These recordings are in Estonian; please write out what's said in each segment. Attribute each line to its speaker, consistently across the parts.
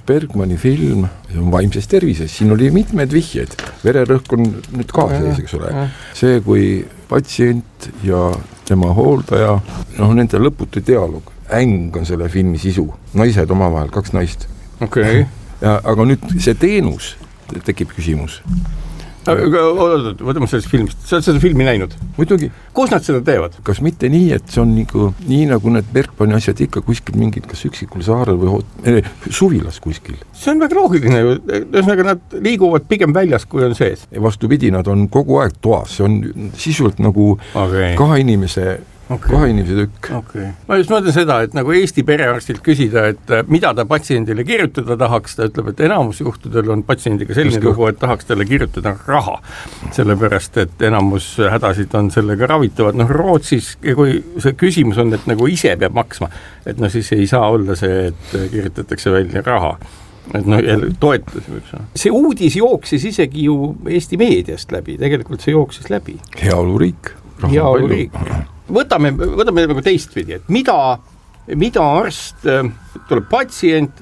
Speaker 1: Bergmani film, see on vaimses tervises, siin oli mitmed vihjed, vererõhk on nüüd ka sees, eks ole. See, kui patsient ja tema hooldaja, nende lõputu dialoog, äng on selle filmi sisu, naised omavahel, 2 naist.
Speaker 2: Okay.
Speaker 1: Aga nüüd see teenus, tekib küsimus.
Speaker 2: Võtame sellest filmist. Sa oled seda filmi näinud?
Speaker 1: Muidugi.
Speaker 2: Kus nad seda teevad?
Speaker 1: Kas mitte nii, et see on nii nagu need Bergmani asjad ikka kuskil mingid, kas üksikul saarel või suvilas kuskil? See
Speaker 2: on väga loogiline ju. Ühesõnaga nad liiguvad pigem väljas, kui on sees.
Speaker 1: Vastupidi, nad on kogu aeg toas. See on sisult nagu kahe inimese tükk.
Speaker 2: Okay. Ma just mõtlen seda, et nagu Eesti perearstilt küsida, et mida ta patsiendile kirjutada tahaks, ta ütleb, et enamus juhtudel on patsiendiga selline lugu, et tahaks talle kirjutada raha. Sellepärast, et enamus hädasid on sellega ravitavad. Rootsis, kui see küsimus on, et nagu ise peab maksma, et siis ei saa olla see, et kirjutatakse välja raha. Et toetus. See uudis jooksis isegi ju Eesti meediast läbi, tegelikult see jooksis läbi.
Speaker 1: Heaoluriik.
Speaker 2: Võtame nagu teistpidi, et mida arst, tuleb patsient,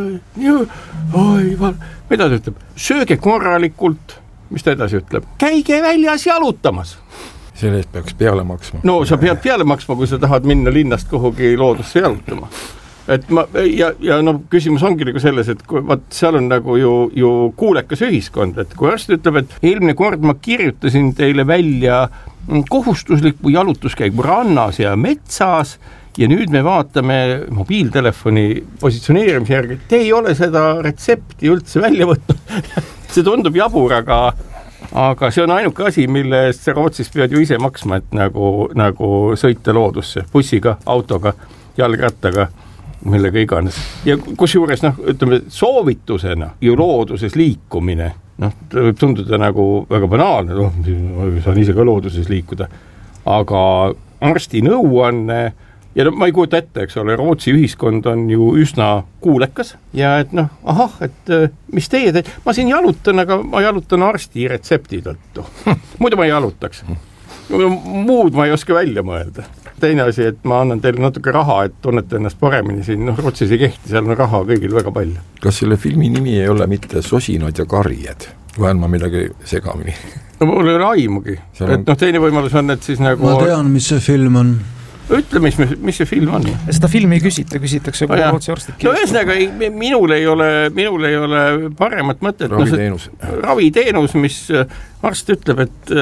Speaker 2: mida ta ütleb? Sööge korralikult, mis ta edasi ütleb? Käige väljas jalutamas.
Speaker 1: Sellest peaks peale maksma.
Speaker 2: No sa pead peale maksma, kui sa tahad minna linnast kuhugi loodusse jalutama. Et küsimus ongi nagu selles, et seal on nagu ju kuulekas ühiskond, et kui arst ütleb, et eelmine kord ma kirjutasin teile välja kohustusliku jalutuskäigu rannas ja metsas ja nüüd me vaatame mobiiltelefoni positsioneerimise järgi, et te ei ole seda retsepti üldse välja võtnud. See tundub jabur, aga see on ainuke asi, mille eest sa Rootsis pead ju ise maksma, et nagu sõita loodusse, bussiga, autoga, jalgrattaga, millega iganes. Ja kusjuures, ütleme, soovitusena ju looduses liikumine, võib tunduda nagu väga banaalne, saan ise ka looduses liikuda, aga arsti nõuanne, ja ma ei kujuta ette, eks ole, Rootsi ühiskond on ju üsna kuulekas ja et mis teie teed? Ma siin jalutan, aga ma jalutan arsti retsepti tõttu. Muidu ma ei jalutaks. Muud ma ei oska välja mõelda. Teine asi, et ma annan teile natuke raha, et tunnete ennast paremini siin. Rootsis ei kehti, seal on raha kõigil väga palju.
Speaker 1: Kas selle filmi nimi ei ole mitte Sosinad ja karjed? Või on ma midagi segamini?
Speaker 2: No mul ei ole aimugi. Et teine võimalus on, et siis nagu...
Speaker 3: Ma tean, mis see film on.
Speaker 2: Ütle, mis see film on?
Speaker 4: Seda filmi ei küsitakse, kui Rootsi arstid
Speaker 2: kirjutab. Ühesõnaga, minul ei ole paremat mõtet. Raviteenus, mis arst ütleb,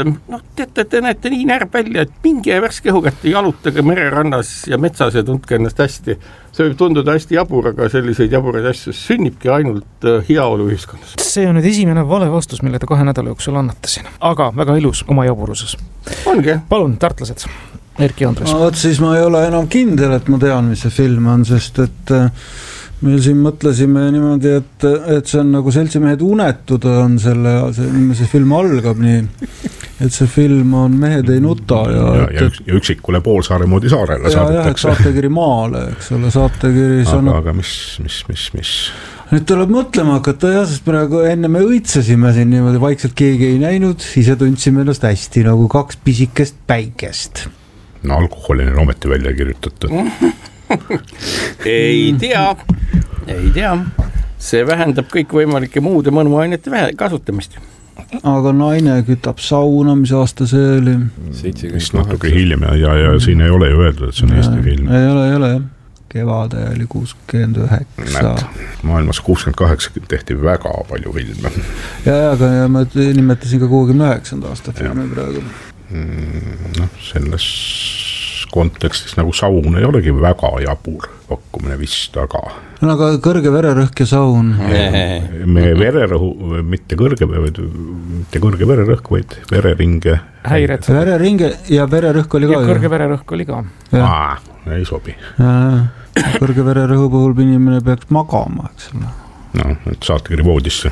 Speaker 2: et te näete nii närb välja, et mingi värske õhukätte jalutage mererannas ja metsas ja tundke ennast hästi. See võib tunduda hästi jabur, aga selliseid jaburaid asju sünnibki ainult heaolu ühiskonnas.
Speaker 4: See on nüüd esimene vale vastus, mille te 2 nädala jooksul annatasin. Aga väga ilus oma jaburuses.
Speaker 2: Ongi.
Speaker 4: Palun, tartlased. Erki Andres.
Speaker 3: Siis ma ei ole enam kindel, et ma tean, mis see film on, sest et me siin mõtlesime niimoodi, et see on nagu Seltsimehed unetud on see film algab nii, et see film on Mehed ei nuta
Speaker 5: ja üksikule Poolsaare moodi saarele
Speaker 3: saadetakse. Ja saatekiri maale, eks ole, saatekiri
Speaker 5: aga mis?
Speaker 3: Nüüd tuleb mõtlema hakata, sest praegu enne me õitsesime siin niimoodi, vaikselt keegi ei näinud, ise tundsime ennast hästi nagu 2 pisikest päikest.
Speaker 5: No alkoholini ometi välja kirjutatud.
Speaker 2: Ei tea. See vähendab kõik võimalike muude mõnuainete kasutamist.
Speaker 3: Aga naine kütab sauna, mis aasta see oli?
Speaker 1: 78.
Speaker 5: Natuke hiljem ja siin ei ole ju öeldud, et see on Eesti film.
Speaker 3: Ei ole. Kevade oli 69.
Speaker 5: Maailmas 68 tehti väga palju filme.
Speaker 3: Aga ma nimetasin ka 69. aasta filmi praegu.
Speaker 5: Selles kontekstis nagu saun ei olegi väga jabur pakkumine vist, aga...
Speaker 3: aga kõrge vererõhk ja saun.
Speaker 5: Me vererõhu, mitte kõrge vererõhk, vaid vereringe.
Speaker 4: Häired.
Speaker 3: Vereringe ja vererõhk oli ka.
Speaker 4: Ja kõrge vererõhk oli ka.
Speaker 5: Ei sobi.
Speaker 3: Kõrge vererõhu puhul inimene peaks magama, eks ole.
Speaker 5: Et saatekiri voodisse.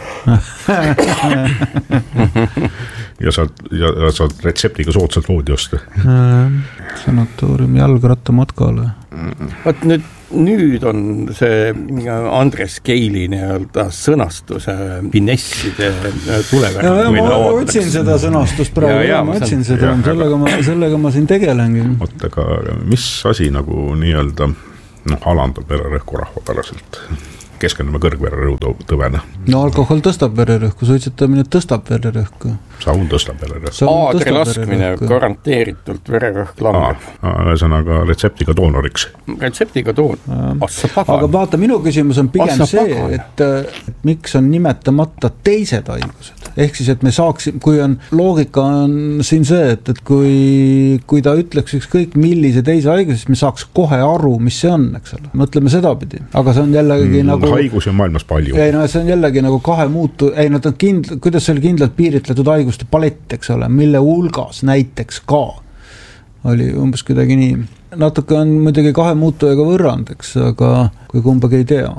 Speaker 5: ja saad retseptiga soodsalt voodi osta.
Speaker 3: Sanatoorium jalgrattamatkale.
Speaker 2: Vaat nüüd on see Andres Keili sõnastuse finesside tuleväärne.
Speaker 3: Ma otsin seda sõnastust praegu, ma otsin seda, sellega ma siin tegelengi.
Speaker 5: Aga mis asi nagu nii-öelda alandab vererõhku rahvapäraselt? keskendume kõrgvererõhutõvena.
Speaker 3: No alkohol tõstab vererõhku, suitsetamine tõstab vererõhku.
Speaker 5: Saun tõstab vererõhku.
Speaker 2: Aadri laskmine garanteeritult vererõhk langeb.
Speaker 5: Ühesõnaga retseptiga doonoriks.
Speaker 2: Retseptiga
Speaker 3: aga vaata, minu küsimus on pigem see, et miks on nimetamata teised haigused. Ehk siis, et me saaksime, kui on loogika on siin see, et kui ta ütleks ükskõik millise teise haiguse, siis me saaks kohe aru, mis see on, eks ole. Mõtleme sedapidi. Aga see on jällegi nagu... Haigusi
Speaker 5: on maailmas palju.
Speaker 3: Ei, no see on jällegi nagu kuidas see oli kindlalt piiritletud haiguste palett, eks ole, mille hulgas näiteks ka oli umbes kuidagi nii. Natuke on muidugi kahe muutujaga võrrand, eks, aga kui kumbagi ei tea.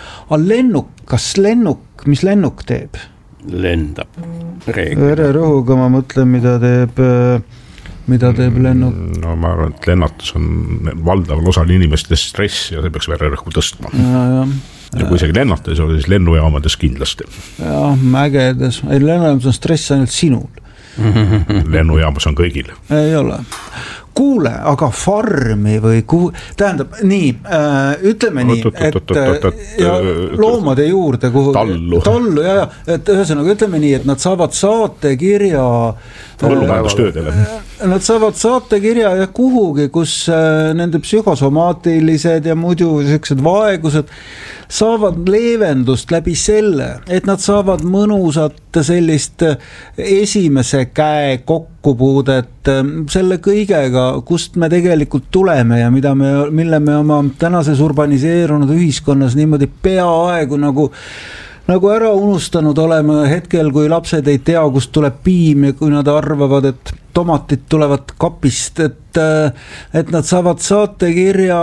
Speaker 3: Mis lennuk teeb?
Speaker 2: Lendab.
Speaker 3: Vererõhuga ma mõtlen, mida teeb lennuk.
Speaker 5: No ma arvan, et lennatus on valdaval osal inimestest stress ja see peaks vererõhku tõstma. Ja kui isegi lennates oli, siis lennujaamades kindlasti.
Speaker 3: Jah, mägedes. Lennujaamas on stress ainult sinul.
Speaker 5: Lennujaamas on kõigil.
Speaker 3: Ei ole. Kuule, aga farmi või tähendab, nii, ütleme nii, et loomade juurde tallu, ja, et ühesõnaga ütleme nii, et nad saavad saatekirja
Speaker 5: põllumajandustöödele.
Speaker 3: Nad saavad saatekirja ja kuhugi, kus nende psühhosomaatilised ja muidu sellised vaegused saavad leevendust läbi selle, et nad saavad mõnusat sellist esimese käe kokkupuudet selle kõigega, kust me tegelikult tuleme ja mille me oma tänases urbaniseerunud ühiskonnas niimoodi peaaegu nagu ära unustanud oleme hetkel, kui lapsed ei tea, kust tuleb piim ja kui nad arvavad, et tomatid tulevad kapist, et nad saavad saatekirja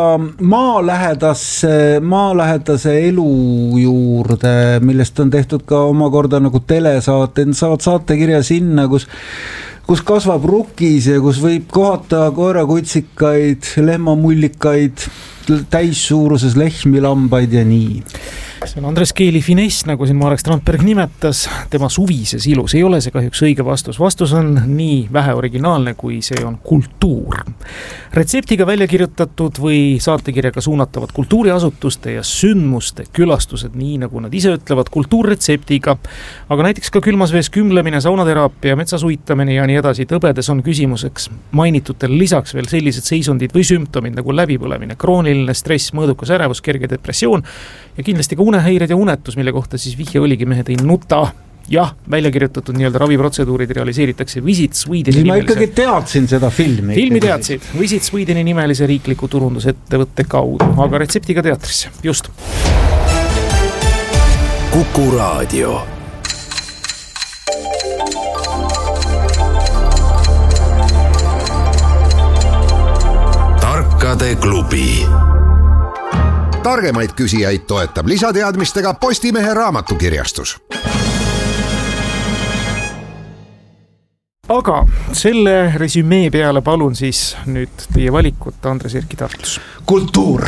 Speaker 3: maalähedase elu juurde, millest on tehtud ka omakorda nagu telesaate, nad saavad saatekirja sinna, kus kasvab rukis ja kus võib kohata koerakutsikaid, lehmamullikaid, täissuuruses lehmilambaid ja nii.
Speaker 4: See on Andres Keeli finess, nagu siin Marek Strandberg nimetas, tema suvises ilus. Ei ole see kahjuks õige vastus. Vastus on nii vähe originaalne, kui see on kultuur. Retseptiga välja kirjutatud või saatekirjaga suunatavad kultuuriasutuste ja sündmuste külastused, nii nagu nad ise ütlevad, kultuurretseptiga. Aga näiteks ka külmas vees kümlemine, saunateraapia, metsasuitamine ja nii edasi. Tõbedes on küsimuseks mainitutel lisaks veel sellised seisundid või sümptomid nagu läbipõlemine, krooniline stress, mõõdukas ärevus, kerge depressioon ja kindlasti ka unehäired ja unetus, mille kohta siis vihje oligi, mehed ei nuta. Jah, välja kirjutatud nii-öelda raviprotseduurid realiseeritakse Visit Swedeni
Speaker 3: nimelise... Ma ikkagi teadsin seda filmi.
Speaker 4: Filmi teadsid. Visit Swedeni nimelise riikliku turundusettevõtte kaudu, aga retseptiga teatrisse. Just.
Speaker 6: Kuku Raadio. Tarkade klubi. Targemaid küsijaid toetab lisateadmistega Postimehe raamatukirjastus.
Speaker 4: Aga selle resümee peale palun siis nüüd teie valikut Andres Erki Tartus.
Speaker 3: Kultuur!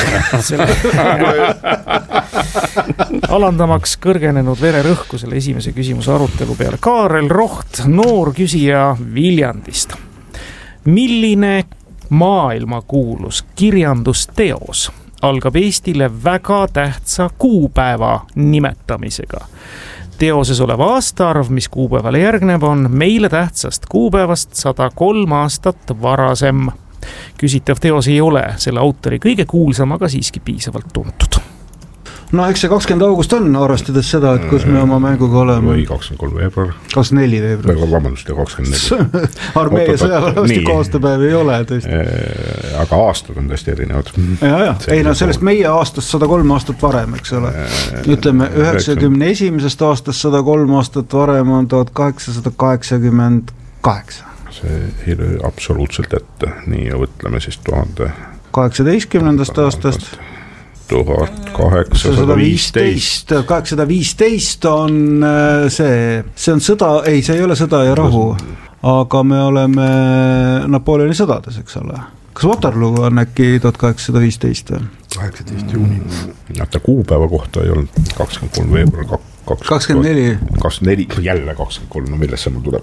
Speaker 4: Alandamaks kõrgenenud vererõhku selle esimese küsimuse arutelu peale. Kaarel Roht, noor küsija Viljandist. Milline maailmakuulus kirjandusteos algab Eestile väga tähtsa kuupäeva nimetamisega? Teoses olev aastaarv, mis kuupäevale järgneb, on meile tähtsast kuupäevast 103 aastat varasem. Küsitav teos ei ole selle autori kõige kuulsam, aga siiski piisavalt tuntud.
Speaker 3: No eks see 20. august on, arvestades seda, et kus me oma mänguga oleme.
Speaker 5: Või 23. veebruar.
Speaker 3: 24. veebruar.
Speaker 5: Vabandust, 24.
Speaker 3: Armee ja sõjaväevastiku aastapäev ei ole tõesti.
Speaker 5: Aga aastad on tõesti erinevad.
Speaker 3: Ja. Ei, no sellest meie aastast 103 aastat varem, eks ole. Ütleme, 91. aastast 103 aastat varem on 1888.
Speaker 5: See ei löö absoluutselt ette. Nii ja võtleme siis
Speaker 3: 18. aastast
Speaker 5: 1815.
Speaker 3: 1815 on see on sõda, ei, see ei ole sõda ja rahu, aga me oleme Napoleoni sõdades, eks ole. Kas Waterloo on äkki 1815 või?
Speaker 1: 18 juuni.
Speaker 5: Näete, kuupäeva kohta ei olnud 23. veebruar 24, jälle 23, no millest see mul tuleb?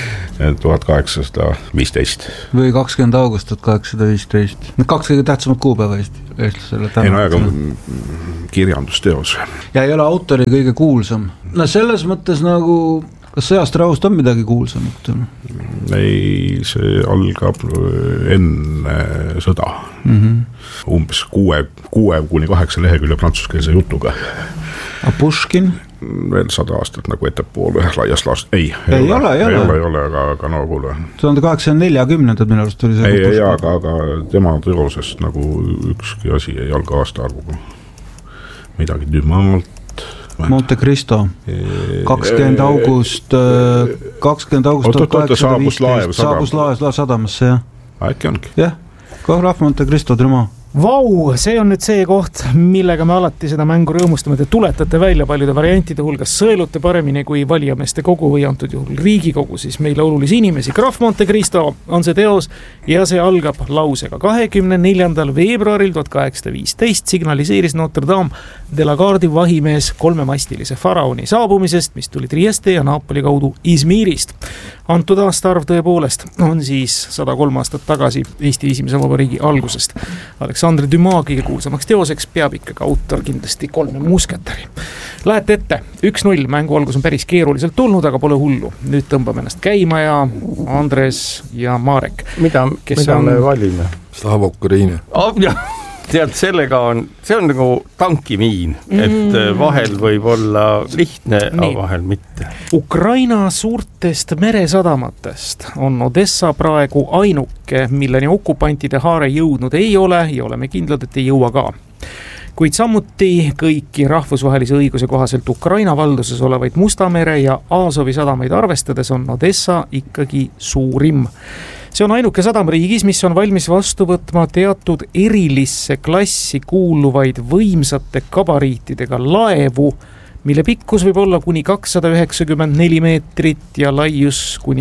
Speaker 5: 1815.
Speaker 3: Või 20 august 1815. Need 2 kõige tähtsamat kuupäeva eestlasele.
Speaker 5: Ei no aga kirjandusteos.
Speaker 3: Ja ei ole autori kõige kuulsam. No selles mõttes nagu, kas sõjast rahust on midagi kuulsamat?
Speaker 5: Ei, see algab enne sõda. Umbes 6-8 lehekülje prantsuskeelse jutuga.
Speaker 3: A Puškin?
Speaker 5: Veel 100 aastat nagu ettepoole laias laast. Ei ole, aga no kuule.
Speaker 3: 1840 minu arust oli see.
Speaker 5: Ei, aga tema teosest nagu ükski asi ei alga aasta arvuga. Midagi Dumalt.
Speaker 3: Monte Cristo, 20 august 1815 saabus laev sadamasse, jah.
Speaker 5: Äkki ongi.
Speaker 3: Jah, rahv Monte Cristo Trüma.
Speaker 4: Vau, see on nüüd see koht, millega me alati seda mängu rõõmustame, te tuletate välja paljude variantide hulgas, sõelute paremini kui valijameeste kogu või antud juhul Riigikogu, siis meile olulisi inimesi. Graf Monte Cristo on see teos ja see algab lausega 24. veebruaril 1815 signaliseeris Notre Dame de la Garde'i vahimees 3-mastilise faraoni saabumisest, mis tuli Trieste ja Napoli kaudu Izmirist. Antud aastaarv tõepoolest on siis 103 aastat tagasi Eesti esimese vabariigi algusest. Alexandre Dumas kõige kuulsamaks teoseks peab ikkagi autor kindlasti 3 musketäri. Lähete ette, 1-0, mängu algus on päris keeruliselt tulnud, aga pole hullu. Nüüd tõmbame ennast käima ja Andres ja Marek.
Speaker 2: Mida me valime?
Speaker 1: Slava Ukraini.
Speaker 2: Tead, see on nagu tankimiin, et vahel võib olla lihtne, aga vahel mitte.
Speaker 4: Ukraina suurtest meresadamatest on Odessa praegu ainuke, milleni okupantide haare jõudnud ei ole ja oleme kindlad, et ei jõua ka. Kuid samuti kõiki rahvusvahelise õiguse kohaselt Ukraina valduses olevaid Musta mere ja Aasovi sadamaid arvestades on Odessa ikkagi suurim. See on ainuke sadam riigis, mis on valmis vastu võtma teatud erilisse klassi kuuluvaid võimsate gabariitidega laevu, mille pikkus võib olla kuni 294 meetrit ja laius kuni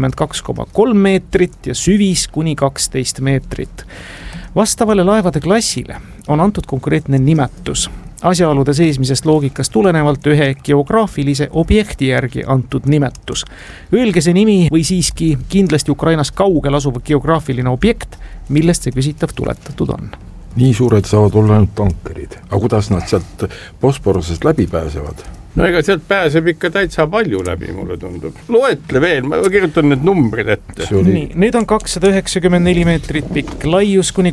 Speaker 4: 32,3 meetrit ja süvis kuni 12 meetrit. Vastavale laevade klassile on antud konkreetne nimetus. Asjaolude seesmisest loogikast tulenevalt ühe geograafilise objekti järgi antud nimetus. Öelge see nimi või siiski kindlasti Ukrainas kaugel asuv geograafiline objekt, millest see küsitav tuletatud on.
Speaker 1: Nii suured saavad olla ainult tankerid. Aga kuidas nad sealt Bosporusest läbi pääsevad?
Speaker 2: No ega sealt pääseb ikka täitsa palju läbi, mulle tundub. Loetle veel, ma kirjutan need numbrid ette.
Speaker 4: Nii, nüüd on 294 meetrit pikk, laius kuni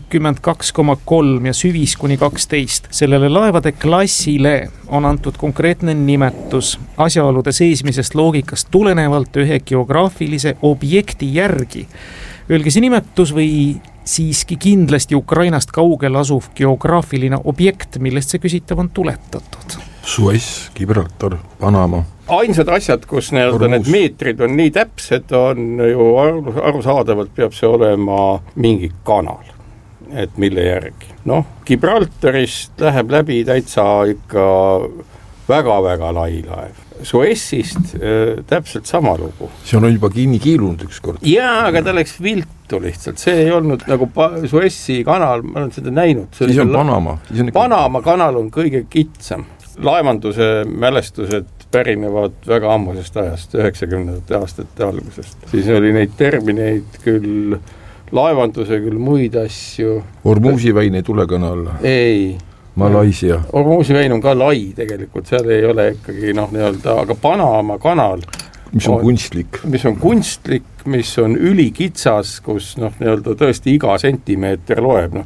Speaker 4: 32,3 ja süvis kuni 12. Sellele laevade klassile on antud konkreetne nimetus. Asjaolude seesmisest loogikast tulenevalt ühe geograafilise objekti järgi. Öelge see nimetus või siiski kindlasti Ukrainast kaugel asuv geograafiline objekt, millest see küsitav on tuletatud.
Speaker 1: Suez, Gibraltar, Panama.
Speaker 2: Ainsad asjad, kus need meetrid on nii täpsed, on ju arusaadavalt peab see olema mingi kanal, et mille järgi. Gibraltarist läheb läbi täitsa ikka väga-väga lai laev. Suezist täpselt sama lugu.
Speaker 1: See on juba kinni kiilunud üks kord.
Speaker 2: Jaa, aga ta läks viltu lihtsalt. See ei olnud nagu Suezi kanal, ma olen seda näinud.
Speaker 1: Siis on Panama.
Speaker 2: Panama kanal on kõige kitsam. Laevanduse mälestused pärinevad väga ammusest ajast, 90. aastate algusest. Siis oli neid termineid küll laevanduse, küll muid asju.
Speaker 1: Ormusi väin ei tule kanal.
Speaker 2: Ei.
Speaker 1: Malaisia.
Speaker 2: Ormusi väin on ka lai tegelikult, seal ei ole ikkagi aga Panama kanal.
Speaker 1: Mis on kunstlik.
Speaker 2: Mis on kunstlik, mis on ülikitsas, kus tõesti iga sentimeeter loeb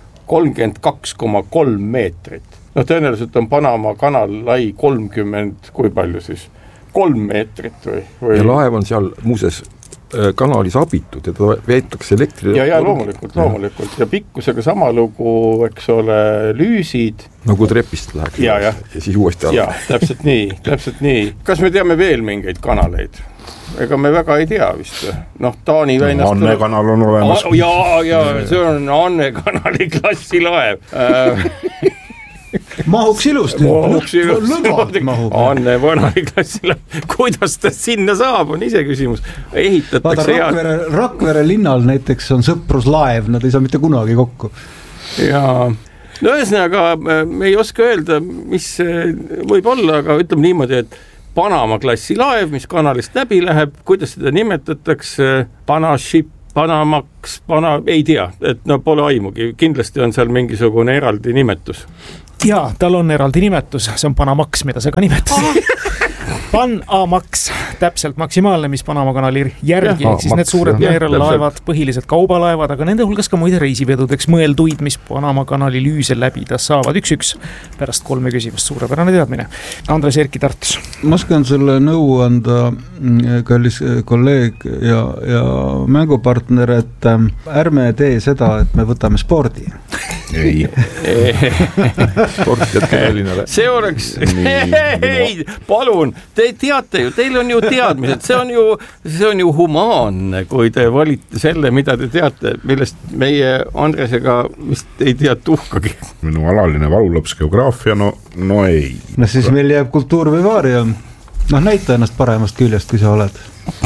Speaker 2: 32,3 meetrit. Tõenäoliselt on Panama kanal lai 30, kui palju siis? 3 meetrit või?
Speaker 1: Ja laev on seal muuses kanalis abitud ja ta veetakse elektri.
Speaker 2: Ja loomulikult. Ja pikkusega sama lugu, eks ole, lüüsid.
Speaker 1: Nagu trepist läheks ja siis uuesti alla.
Speaker 2: Ja, täpselt nii. Kas me teame veel mingeid kanaleid? Ega me väga ei tea vist. Taani väinast...
Speaker 5: Anne kanal on olemas.
Speaker 2: Ja, see on Anne kanali klassi laev.
Speaker 3: Mahuks ilusti.
Speaker 2: Anne Vanali klassile. Kuidas ta sinna saab, on ise küsimus. Ehitatakse
Speaker 3: Rakvere linnal näiteks on sõpruslaev, nad ei saa mitte kunagi kokku.
Speaker 2: Jaa. no ühesõnaga, me ei oska öelda, mis võib olla, aga ütleme niimoodi, et Panama klassi laev, mis kanalist läbi läheb, kuidas seda nimetatakse, Panaship, Panamax, ei tea, et no pole aimugi, kindlasti on seal mingisugune eraldi nimetus.
Speaker 4: Jaa, tal on eraldi nimetus, see on Panamax, mida sa ka nimetasid. Panamax, täpselt maksimaalne, mis Panama kanali järgi, ehk siis need suured meerelaevad, põhiliselt kaubalaevad, aga nende hulgas ka muide reisivedudeks mõelduid, mis Panama kanali lüüse läbida saavad. 1-1 pärast 3 küsimust, suurepärane teadmine. Andres Erki Tartus.
Speaker 3: Ma oskan sulle nõu anda, kallis kolleeg ja mängupartner, et ärme tee seda, et me võtame spordi.
Speaker 5: Ei.
Speaker 1: Sport jätke Tallinnale.
Speaker 2: See oleks, ei, palun, te teate ju, teil on ju teadmised, see on ju humaanne, kui te valite selle, mida te teate, millest meie Andresega vist ei tea tuhkagi.
Speaker 5: Minu alaline valulaps geograafia, no ei.
Speaker 3: No siis meil jääb kultuur või vaaria. Näita ennast paremast küljest, kui sa oled.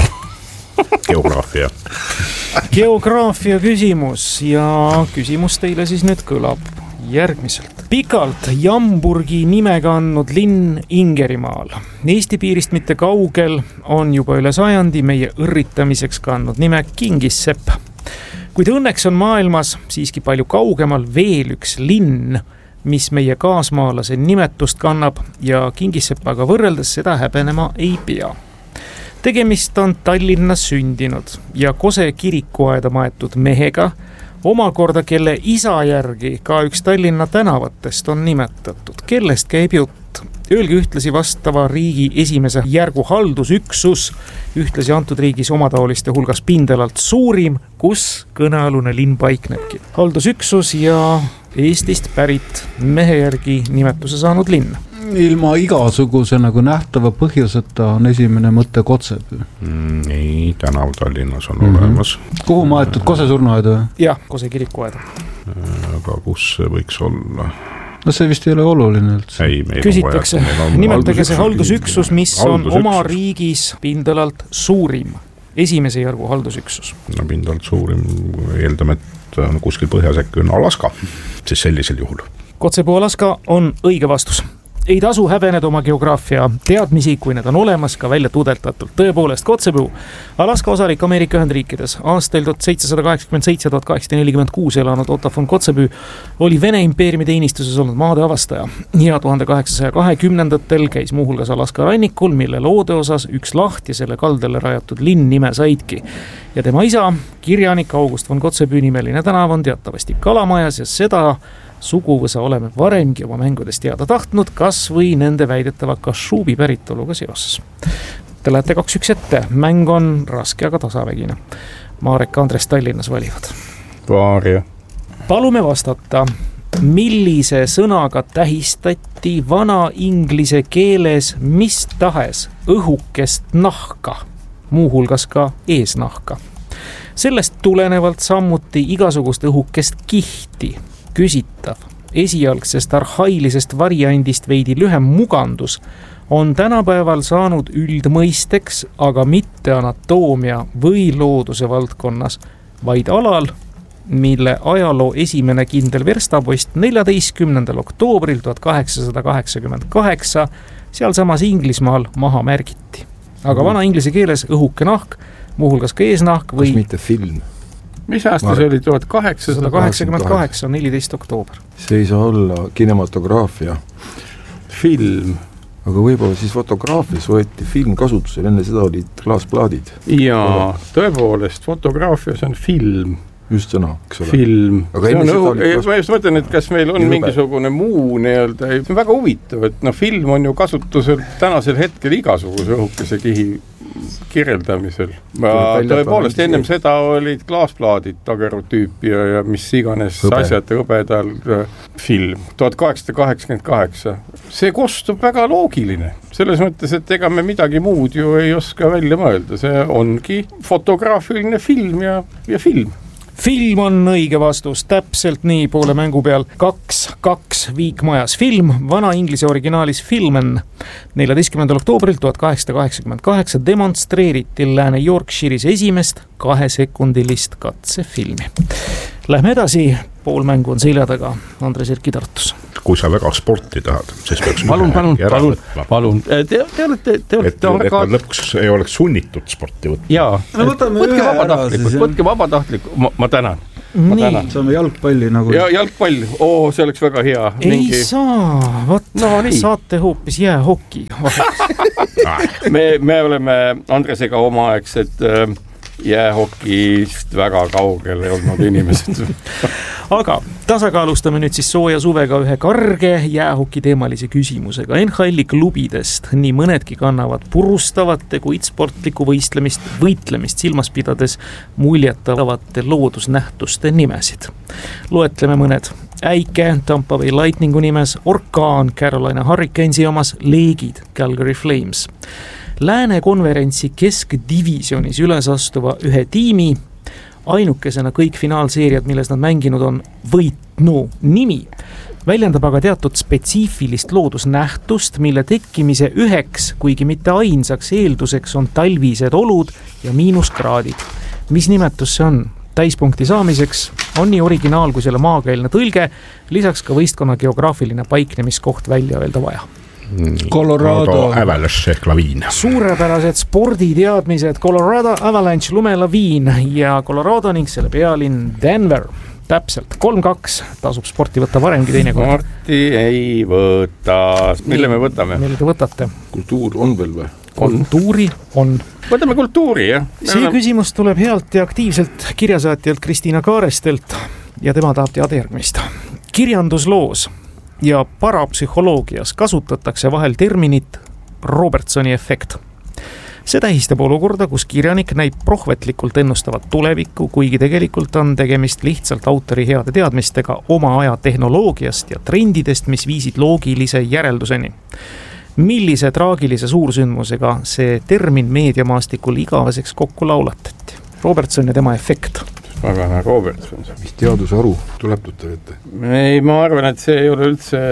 Speaker 5: Geograafia.
Speaker 4: Geograafia küsimus ja küsimus teile siis nüüd kõlab järgmiselt. Pikalt Jamburgi nimega andnud linn Ingerimaal. Eesti piirist mitte kaugel on juba üle sajandi meie õrritamiseks kandnud nime Kingissepp. Kuid õnneks on maailmas siiski palju kaugemal veel üks linn, mis meie kaasmaalase nimetust kannab ja Kingissepaga võrreldes seda häbenema ei pea. Tegemist on Tallinnas sündinud ja Kose kirikuaeda maetud mehega, omakorda kelle isa järgi ka üks Tallinna tänavatest on nimetatud. Kellest käib jutt? Öelge ühtlasi vastava riigi esimese järgu haldusüksus, ühtlasi antud riigis omataoliste hulgas pindelalt suurim, kus kõnealune linn paiknebki. Haldusüksus ja Eestist pärit mehe järgi nimetuse saanud linn.
Speaker 3: Ilma igasuguse nagu nähtava põhjuseta on esimene mõte Kotsepüü.
Speaker 5: Ei, tänav Tallinnas on olemas.
Speaker 3: Kuhu maetud Kose surnuaeda?
Speaker 4: Jah, Kose kirikuaeda.
Speaker 5: Aga kus see võiks olla?
Speaker 3: No see vist ei ole oluline üldse.
Speaker 4: Küsitakse, nimetage see haldusüksus, mis on oma riigis pindelalt suurim. Esimese järgu haldusüksus.
Speaker 5: No pindelalt suurim, eeldame, et kuskil põhjas äkki on Alaska, siis sellisel juhul.
Speaker 4: Kotsepuu Alaska on õige vastus. Ei tasu häbeneda oma geograafia teadmisi, kui need on olemas ka välja tudeltatult. Tõepoolest, Kotsepuu, Alaska osalik Ameerika Ühendriikides, aastail 1787-1846 elanud Otto von Kotzebue oli Vene impeeriumi teenistuses olnud maade avastaja ja 1820-ndatel käis muuhulgas Alaska rannikul, mille loode osas üks laht ja selle kaldele rajatud linn nime saidki. Ja tema isa, kirjanik August von Kotzebue nimeline tänav on teatavasti Kalamajas ja seda suguvõsa oleme varemgi oma mängudes teada tahtnud, kas või nende väidetava Kašubi päritoluga seoses. Te lähete 2-1 ette, mäng on raske, aga tasavägine. Marek Andres Tallinnas valivad.
Speaker 2: Vaaria.
Speaker 4: Palume vastata, millise sõnaga tähistati vana inglise keeles mis tahes õhukest nahka, muuhulgas ka eesnahka. Sellest tulenevalt sammuti igasugust õhukest kihti, küsitav, esialgsest arhailisest variandist veidi lühem mugandus on tänapäeval saanud üldmõisteks, aga mitte anatoomia või looduse valdkonnas, vaid alal, mille ajaloo esimene kindel verstapost 14. oktoobril 1888 sealsamas Inglismaal maha märgiti. Aga vana inglise keeles õhuke nahk, muuhulgas ka eesnahk või...
Speaker 1: Kas mitte film?
Speaker 2: Mis aasta see oli? 1888, 14. oktoober.
Speaker 1: See ei saa olla kinematograafia.
Speaker 2: Film.
Speaker 1: Aga võib-olla siis fotograafias võeti film kasutusel, enne seda olid klaasplaadid.
Speaker 2: Jaa, tõepoolest, fotograafias on film.
Speaker 1: Just sõna, eks ole.
Speaker 2: Film. Ma just mõtlen, et kas meil on mingisugune muu nii-öelda, väga huvitav, et film on ju kasutusel tänasel hetkel igasuguse õhukese kihi kirjeldamisel. Tõepoolest, ennem seda olid klaasplaadid dagerotüüpi ja mis iganes asjad hõbedal film. 1888. See kostub väga loogiline. Selles mõttes, et ega me midagi muud ju ei oska välja mõelda. See ongi fotograafiline film ja film.
Speaker 4: Film on õige vastus, täpselt nii poole mängu peal. 2-2 Viikmajas film, vana inglise originaalis Filmen. 14. oktoobril 1888 demonstreeriti Lääne Yorkshire'is esimest 2-sekundilist katsefilmi. Lähme edasi, pool mängu on selja taga, Andres Erki Tartus.
Speaker 5: Kui sa väga sporti tahad, siis peaks
Speaker 2: palun. Te olete
Speaker 5: et lõpuks ei oleks sunnitud sporti võtta.
Speaker 2: Jaa, võtke vabatahtlik, ma tänan.
Speaker 3: Nii, saame jalgpalli nagu.
Speaker 2: Ja jalgpall, see oleks väga hea.
Speaker 4: Ei saa, saate hoopis jäähoki.
Speaker 2: me oleme Andresega omaaegsed jäähokist väga kaugel olnud inimesed.
Speaker 4: Aga tasakaalustame nüüd siis sooja suvega ühe karge jäähoki teemalise küsimusega. NHL-i klubidest nii mõnedki kannavad purustavate, kuid sportlikku võitlemist silmas pidades muljetavate loodusnähtuste nimesid. Loetleme mõned. Äike Tampa Bay Lightningu nimes, orkaan Carolina Hurricanesi omas, leegid Calgary Flames. Lääne konverentsi keskdivisionis üles astuva ühe tiimi, ainukesena kõik finaalseeriad, milles nad mänginud on võitnu nimi, väljendab aga teatud spetsiifilist loodusnähtust, mille tekkimise üheks, kuigi mitte ainsaks eelduseks on talvised olud ja miinuskraadid. Mis nimetus see on? Täispunkti saamiseks on nii originaal kui selle maakeelne tõlge, lisaks ka võistkonna geograafiline paiknemiskoht välja öelda vaja.
Speaker 3: Colorado
Speaker 5: Avalanche ehk laviin.
Speaker 4: Suurepärased sporditeadmised, Colorado Avalanche lumelaviin ja Colorado ning selle pealinn Denver. Täpselt, 3-2 tasub sporti võtta varemgi teinekord.
Speaker 2: Sporti ei võta. Mille me võtame?
Speaker 4: Mille te võtate?
Speaker 1: Kultuur on veel või?
Speaker 4: Kultuuri on.
Speaker 2: Võtame kultuuri, jah.
Speaker 4: See küsimus tuleb healt ja aktiivselt kirjasaatjalt Kristiina Kaarestelt ja tema tahab teada järgmist. Kirjandusloos ja parapsühholoogias kasutatakse vahel terminit Robertsoni efekt. See tähistab olukorda, kus kirjanik näib prohvetlikult ennustavat tulevikku, kuigi tegelikult on tegemist lihtsalt autori heade teadmistega oma aja tehnoloogiast ja trendidest, mis viisid loogilise järelduseni. Millise traagilise suursündmusega see termin meediamaastikul igaveseks kokku laulatati? Robertson ja tema efekt.
Speaker 2: Väga Robertson.
Speaker 1: Mis teadusharu tuleb tuttav ette?
Speaker 2: Ei, ma arvan, et see ei ole üldse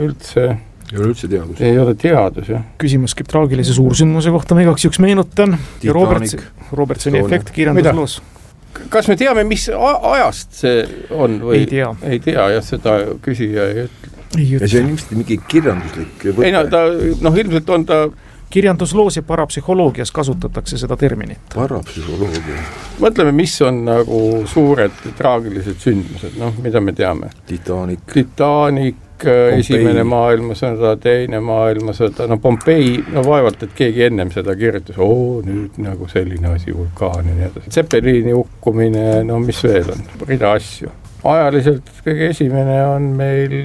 Speaker 1: ei ole üldse teadus.
Speaker 2: Ei ole teadus, jah.
Speaker 4: Küsimus käib traagilise suursündmuse kohta, ma igaks juks meenutan. Robertsoni efekt kirjandusloos.
Speaker 2: Kas me teame, mis ajast see on? Või? Ei tea, jah, seda küsija ei ütle.
Speaker 1: Ja see on ilmselt mingi kirjanduslik võte.
Speaker 2: Ei, ilmselt on ta
Speaker 4: kirjandusloos ja parapsühholoogias kasutatakse seda terminit.
Speaker 1: Parapsühholoogia.
Speaker 2: Mõtleme, mis on nagu suured traagilised sündmused, mida me teame.
Speaker 1: Titanic,
Speaker 2: Pompei. Esimene maailmasõda, teine maailmasõda, Pompei, vaevalt, et keegi ennem seda kirjutas, nüüd nagu selline asi, vulkaan ja nii edasi. Zeppelini hukkumine, mis veel on, rida asju. Ajaliselt kõige esimene on meil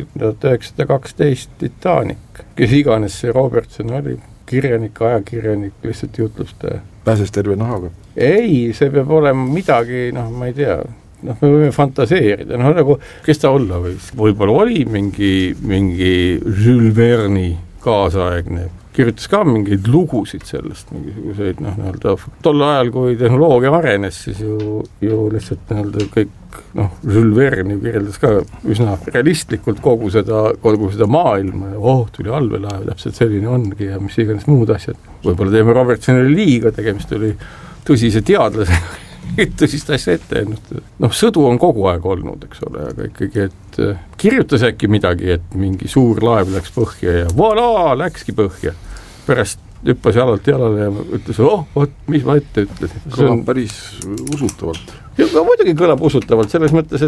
Speaker 2: 1912 Titanic, kes iganes see Robertson oli, kirjanik, ajakirjanik, lihtsalt jutlustaja.
Speaker 1: Pääses terve nahaga?
Speaker 2: Ei, see peab olema midagi, ma ei tea, me võime fantaseerida, nagu, kes ta olla võis. Võib-olla oli mingi Jules Verne'i kaasaegne, kirjutas ka mingeid lugusid sellest, mingisuguseid, tol ajal, kui tehnoloogia arenes, siis ju lihtsalt kõik, Jules Verne kirjeldas ka üsna realistlikult kogu seda maailma ja tuli allveelaev, täpselt selline ongi ja mis iganes muud asjad. Võib-olla teeme Robertsonile liiga, tegemist oli tõsise teadlasega, tõsist asja ette ennustada. Sõdu on kogu aeg olnud, eks ole, aga ikkagi, et kirjutas äkki midagi, et mingi suur laev läks põhja ja voilà, läkski põhja. Pärast hüppas jalalt jalale ja ütles, mis ma ette ütlesin.
Speaker 1: Kõlab päris usutavalt.
Speaker 2: Ja muidugi kõlab usutavalt, selles mõttes,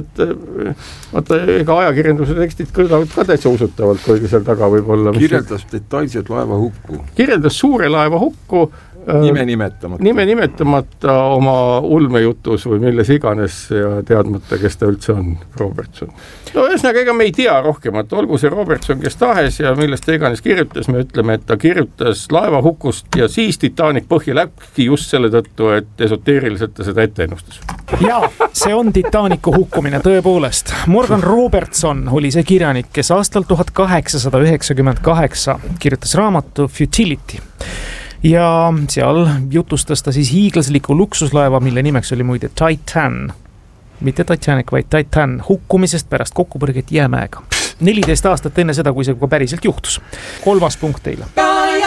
Speaker 2: et ega ajakirjanduse tekstid kõlavad ka täitsa usutavalt, kuigi seal taga võib olla.
Speaker 1: Kirjeldas detailselt laeva hukku.
Speaker 2: Kirjeldas suure laeva hukku.
Speaker 1: Nime
Speaker 2: nimetamata oma ulmejutus või milles iganes ja teadmata, kes ta üldse on, Robertson. Ühesõnaga, ega me ei tea rohkemat, olgu see Robertson, kes tahes ja millest ta iganes kirjutas, me ütleme, et ta kirjutas laeva hukust ja siis Titanic põhja läkski just selle tõttu, et esoteeriliselt ta seda ette ennustas.
Speaker 4: Jaa, see on Titanicu hukkumine tõepoolest. Morgan Robertson oli see kirjanik, kes aastal 1898 kirjutas raamatu Futility. Ja seal jutustas ta siis hiiglasliku luksuslaeva, mille nimeks oli muide Titan. Mitte Titanic, vaid Titan hukkumisest pärast kokkupõrget jäämäega. 14 aastat enne seda, kui see päriselt juhtus. 3. punkt teile.